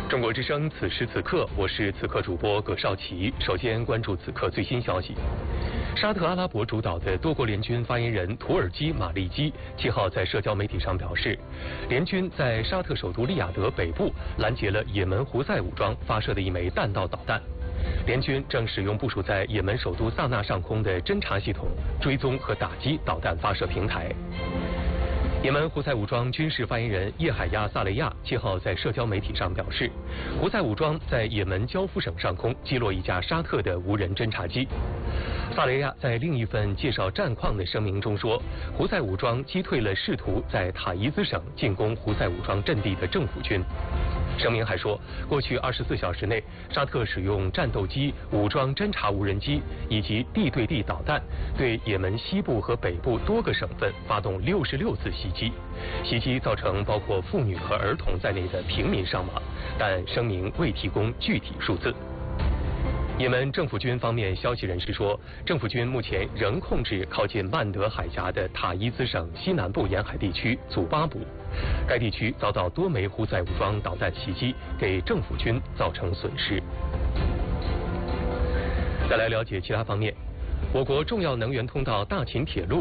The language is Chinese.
中国之声，此时此刻，我是此刻主播葛少奇。首先关注此刻最新消息。沙特阿拉伯主导的多国联军发言人图尔基马利基7号在社交媒体上表示，联军在沙特首都利雅得北部拦截了也门胡塞武装发射的一枚弹道导弹。联军正使用部署在也门首都萨那上空的侦察系统追踪和打击导弹发射平台。也门胡塞武装军事发言人叶海亚·萨雷亚7号在社交媒体上表示，胡塞武装在也门交付省上空击落一架沙特的无人侦察机。萨雷亚在另一份介绍战况的声明中说，胡塞武装击退了试图在塔伊兹省进攻胡塞武装阵地的政府军。声明还说，过去24小时内，沙特使用战斗机、武装侦察无人机以及地对地导弹，对也门西部和北部多个省份发动66次袭击。袭击造成包括妇女和儿童在内的平民伤亡，但声明未提供具体数字。也门政府军方面消息人士说，政府军目前仍控制靠近曼德海峡的塔伊兹省西南部沿海地区祖巴卜，该地区遭到多枚胡塞武装导弹袭击，给政府军造成损失。再来了解其他方面，我国重要能源通道大秦铁路